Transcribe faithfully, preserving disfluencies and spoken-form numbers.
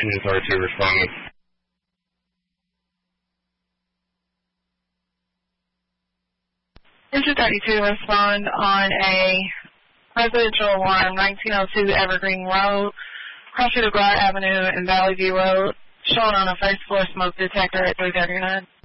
Engine thirty-two responding. Engine thirty-two respond on a residential alarm, nineteen oh two Evergreen Road, Crush to Avenue and Valley View Road, showing on a first floor smoke detector at three thirty-nine.